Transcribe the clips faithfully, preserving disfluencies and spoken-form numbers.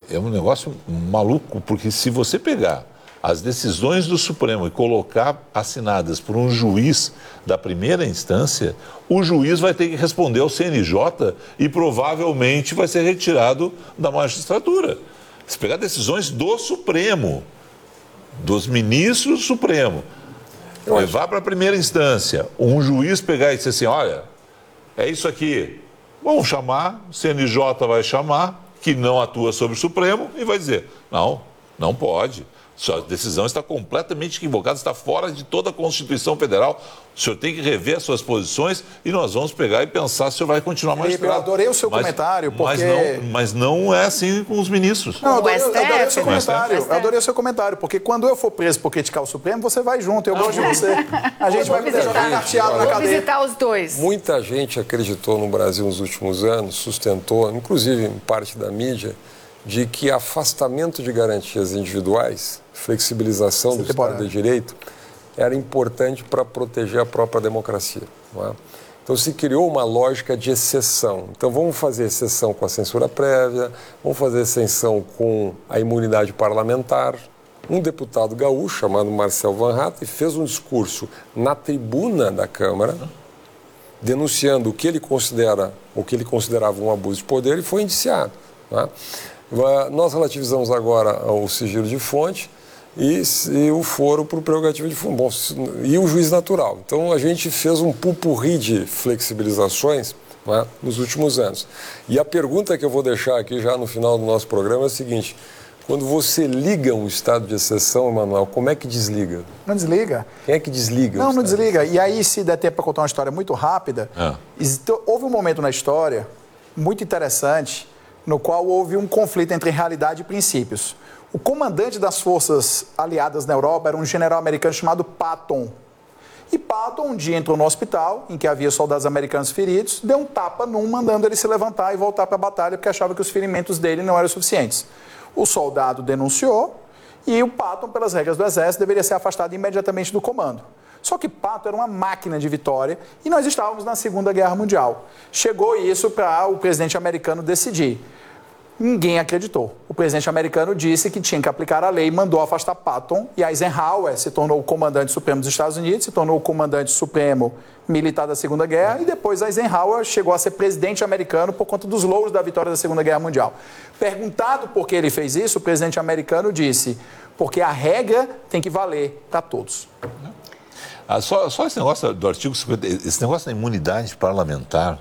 é um negócio maluco, porque se você pegar as decisões do Supremo e colocar assinadas por um juiz da primeira instância, o juiz vai ter que responder ao C N J e provavelmente vai ser retirado da magistratura. Se pegar decisões do Supremo, dos ministros do Supremo, levar para a primeira instância, um juiz pegar e dizer assim, olha, é isso aqui, vamos chamar, o C N J vai chamar, que não atua sobre o Supremo, e vai dizer, não, não pode. Sua decisão está completamente equivocada, está fora de toda a Constituição Federal. O senhor tem que rever as suas posições e nós vamos pegar e pensar se o senhor vai continuar magistrado. Eu adorei o seu mas, comentário, porque... Mas não, mas não é assim com os ministros. Não, eu adorei, eu adorei o seu o comentário. Eu adorei o seu comentário, porque quando eu for preso por criticar o Supremo, você vai junto, eu gosto de você. A gente vai jogar carteado na cadeia. Visitar os dois. Muita gente acreditou no Brasil nos últimos anos, sustentou, inclusive em parte da mídia, de que afastamento de garantias individuais, flexibilização do Estado de Direito, era importante para proteger a própria democracia. Não é? Então se criou uma lógica de exceção. Então vamos fazer exceção com a censura prévia, vamos fazer exceção com a imunidade parlamentar. Um deputado gaúcho, chamado Marcel Van Hatten, fez um discurso na tribuna da Câmara, denunciando o que ele considera, o que ele considerava um abuso de poder, e foi indiciado. Não é? Nós relativizamos agora o sigilo de fonte e, e o foro para o prerrogativo de fonte. Bom, e o juiz natural. Então, a gente fez um pupurri de flexibilizações, não é, nos últimos anos. E a pergunta que eu vou deixar aqui já no final do nosso programa é a seguinte: quando você liga um estado de exceção, Emanuel, como é que desliga? Não desliga. Quem é que desliga? Não, não desliga. E aí, se der tempo para contar uma história muito rápida, ah. houve um momento na história muito interessante no qual houve um conflito entre realidade e princípios. O comandante das forças aliadas na Europa era um general americano chamado Patton. E Patton um dia entrou no hospital, em que havia soldados americanos feridos, deu um tapa num, mandando ele se levantar e voltar para a batalha, porque achava que os ferimentos dele não eram suficientes. O soldado denunciou e o Patton, pelas regras do Exército, deveria ser afastado imediatamente do comando. Só que Patton era uma máquina de vitória e nós estávamos na Segunda Guerra Mundial. Chegou isso para o presidente americano decidir. Ninguém acreditou. O presidente americano disse que tinha que aplicar a lei e mandou afastar Patton, e Eisenhower se tornou o comandante supremo dos Estados Unidos, se tornou o comandante supremo militar da Segunda Guerra, e depois Eisenhower chegou a ser presidente americano por conta dos louros da vitória da Segunda Guerra Mundial. Perguntado por que ele fez isso, o presidente americano disse, porque a regra tem que valer para todos. Ah, só, só esse negócio do artigo cinquenta, esse negócio da imunidade parlamentar.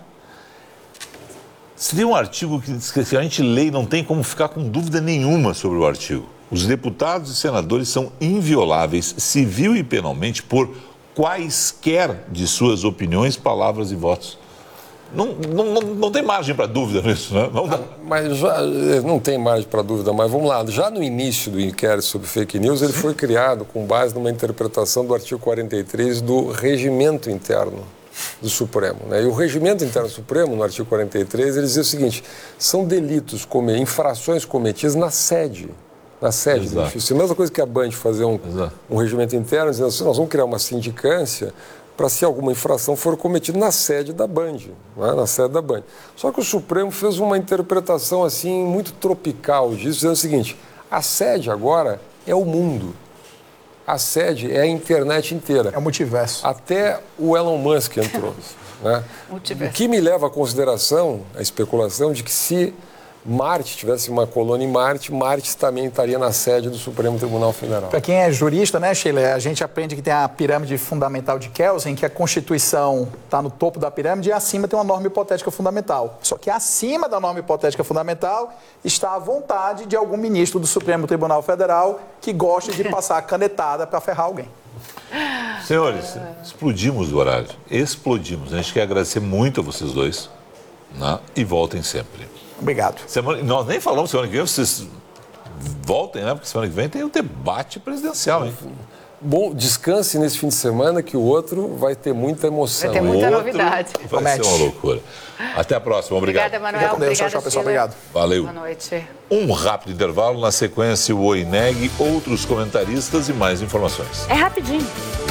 Se tem um artigo que diz que a gente lê e não tem como ficar com dúvida nenhuma sobre o artigo. Os deputados e senadores são invioláveis, civil e penalmente, por quaisquer de suas opiniões, palavras e votos. Não, não, não, não tem margem para dúvida nisso, né? Não dá. Ah, mas já, não tem margem para dúvida, mas vamos lá. Já no início do inquérito sobre fake news, ele foi criado com base numa interpretação do artigo quarenta e três do regimento interno do Supremo. Né? E o regimento interno do Supremo, no artigo quarenta e três, ele dizia o seguinte: são delitos, come, infrações cometidas na sede. Na sede do edifício. A mesma coisa que a Band fazer um, um regimento interno, dizendo assim, nós vamos criar uma sindicância para se alguma infração for cometida na sede da Band, né? Na sede da Band. Só que o Supremo fez uma interpretação assim muito tropical disso, dizendo o seguinte: a sede agora é o mundo. A sede é a internet inteira. É o multiverso. Até o Elon Musk entrou. Né? O que me leva à consideração, a especulação de que se Marte tivesse uma colônia em Marte, Marte também estaria na sede do Supremo Tribunal Federal. Para quem é jurista, né, Sheila, a gente aprende que tem a pirâmide fundamental de Kelsen, que a Constituição está no topo da pirâmide e acima tem uma norma hipotética fundamental. Só que acima da norma hipotética fundamental está a vontade de algum ministro do Supremo Tribunal Federal que goste de passar a canetada para ferrar alguém. Senhores, explodimos o horário. Explodimos. A gente quer agradecer muito a vocês dois, né? E voltem sempre. Obrigado. Semana, nós nem falamos semana que vem, vocês voltem, né? Porque semana que vem tem um debate presidencial, hein? Bom, descanse nesse fim de semana que o outro vai ter muita emoção. Vai ter muita novidade. Vai Promete. ser uma loucura. Até a próxima. Obrigado. Obrigada, Emanuel. Obrigado, tchau, tchau, pessoal. Obrigado. Valeu. Boa noite. Um rápido intervalo, na sequência o Oi Neg, outros comentaristas e mais informações. É rapidinho.